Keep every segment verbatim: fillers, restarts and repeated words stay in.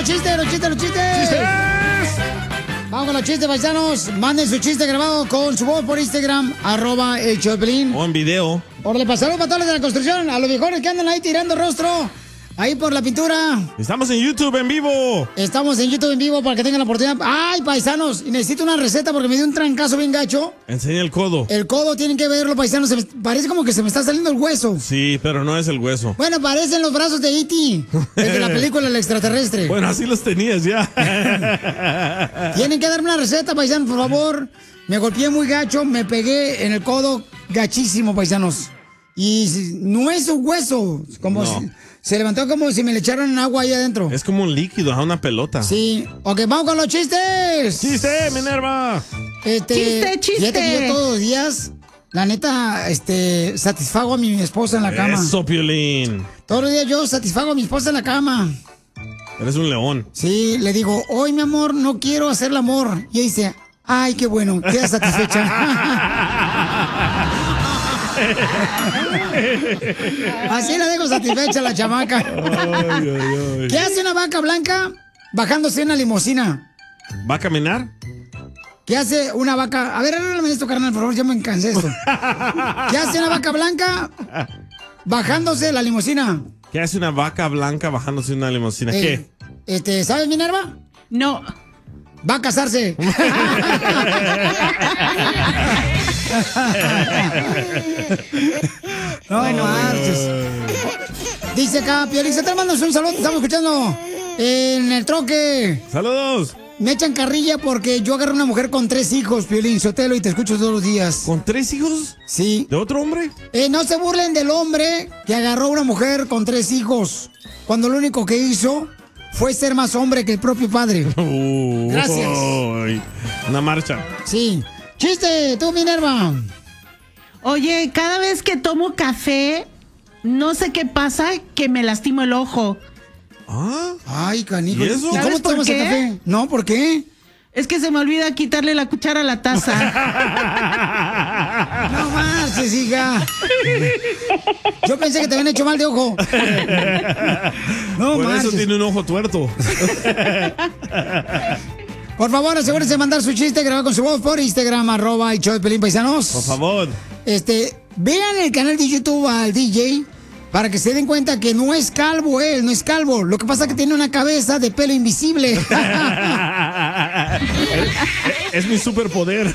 los chistes, los chistes, los chistes. ¡Chistes! Vamos con los chistes, paisanos. Manden su chiste grabado con su voz por Instagram, arroba el show de Piolín. O en video. Órale, pasaron para todos los de la construcción, a los viejones que andan ahí tirando rostro, ahí por la pintura. Estamos en YouTube en vivo. Estamos en YouTube en vivo para que tengan la oportunidad. Ay, paisanos, necesito una receta porque me dio un trancazo bien gacho. Enseña el codo. El codo, tienen que verlo, paisanos. Se me- parece como que se me está saliendo el hueso. Sí, pero no es el hueso. Bueno, parecen los brazos de E T, el de la película El Extraterrestre. Bueno, así los tenías ya. Tienen que darme una receta, paisanos, por favor. Me golpeé muy gacho, me pegué en el codo gachísimo, paisanos. Y si- no es un hueso, como No. si- se levantó como si me le echaran agua ahí adentro. Es como un líquido, a una pelota. Sí. Ok, vamos con los chistes. ¡Chiste, Minerva! Este, Chiste, chiste. Fíjate que yo todos los días, la neta, este, satisfago a mi esposa en la cama. Eso, Piolín. Todos los días yo satisfago a mi esposa en la cama. Eres un león. Sí, le digo, hoy mi amor, no quiero hacer el amor. Y ella dice, ay, qué bueno, queda satisfecha. Así la dejo satisfecha la chamaca. Ay, ay, ay. ¿Qué hace una vaca blanca bajándose en una limusina? ¿Va a caminar? ¿Qué hace una vaca? A ver, háblame esto, carnal, por favor, ya me cansé de esto. ¿Qué hace una vaca blanca bajándose de la limusina? ¿Qué hace una vaca blanca bajándose de una limusina? Eh, ¿Qué? Este, ¿sabes, Minerva? No. Va a casarse. No, Bueno, marches. Dice acá, Piolín, se te mando un saludo, te estamos escuchando en el troque. ¡Saludos! Me echan carrilla porque yo agarré una mujer con tres hijos, Piolín Sotelo, y te escucho todos los días. ¿Con tres hijos? Sí. ¿De otro hombre? Eh, no se burlen del hombre que agarró una mujer con tres hijos, cuando lo único que hizo fue ser más hombre que el propio padre. Uh, Gracias. Ay, una marcha. Sí. Chiste, tú, Minerva. Oye, cada vez que tomo café, no sé qué pasa, que me lastimo el ojo. ¿Ah? Ay, canijo. ¿Y eso? cómo ¿Sabes por tomas el qué? café? No, ¿por qué? Es que se me olvida quitarle la cuchara a la taza. No marches, hija. Yo pensé que te habían hecho mal de ojo. No Por marches. eso tiene un ojo tuerto. Por favor, asegúrense de mandar su chiste grabado con su voz por Instagram, arroba y show de Pelín Paisanos. Por favor. Este, vean el canal de YouTube al D J para que se den cuenta que no es calvo él, no es calvo. Lo que pasa es que tiene una cabeza de pelo invisible. Es mi superpoder.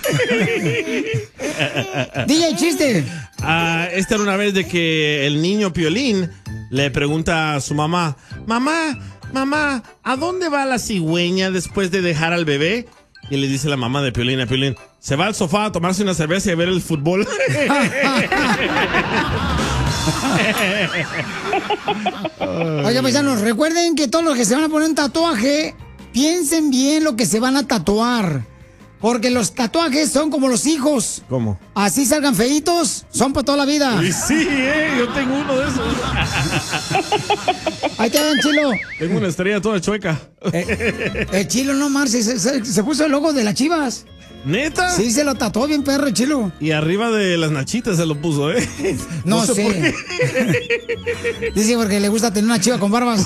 D J, chiste. Ah, esta era una vez de que el niño Piolín le pregunta a su mamá, mamá, mamá, ¿a dónde va la cigüeña después de dejar al bebé? Y le dice la mamá de Piolín a Piolín, se va al sofá a tomarse una cerveza y a ver el fútbol. Oiga, paisanos, recuerden que todos los que se van a poner un tatuaje, piensen bien lo que se van a tatuar. Porque los tatuajes son como los hijos. ¿Cómo? Así salgan feitos, son para toda la vida. Y sí, eh, yo tengo uno de esos. Ahí te ven, Chilo. Tengo una estrella toda chueca. Eh, el Chilo no, Marce, se, se- se puso el logo de las Chivas. ¿Neta? Sí, se lo tatuó bien perro el Chilo. Y arriba de las nachitas se lo puso, ¿eh? No, sé. por qué. Dice porque le gusta tener una chiva con barbas.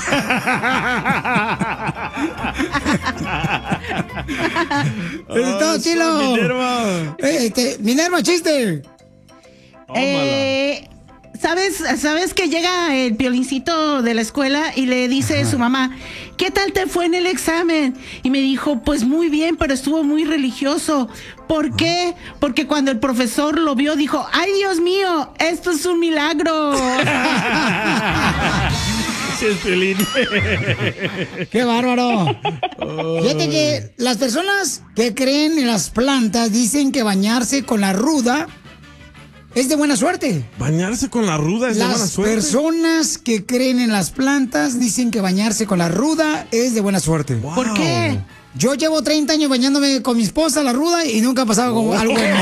Eso es todo, Ah, Chilo. soy Minerva. Eh, este, Minerva, chiste. Eh, ¿sabes, ¿Sabes que llega el Piolincito de la escuela y le dice a su mamá, ¿qué tal te fue en el examen? Y me dijo, pues muy bien, pero estuvo muy religioso. ¿Por qué? Porque cuando el profesor lo vio dijo, ¡ay, Dios mío! ¡Esto es un milagro! Sí, es Piolín. ¡Qué bárbaro! Fíjate que las personas que creen en las plantas dicen que bañarse con la ruda es de buena suerte. Bañarse con la ruda es de buena Las suerte. personas que creen en las plantas dicen que bañarse con la ruda es de buena suerte. Wow. ¿Por qué? Yo llevo treinta años bañándome con mi esposa, la ruda, y nunca ha pasado con algo bueno.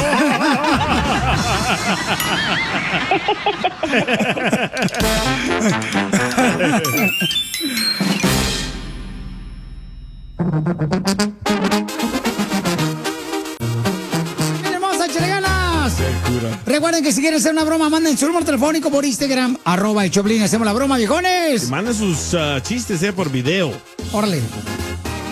¡Bien hermosa, échale ganas! dura. Recuerden que si quieren hacer una broma, manden su número telefónico por Instagram, arroba el Choplin. Hacemos la broma, viejones. Y manden sus uh, chistes, eh, por video. Órale.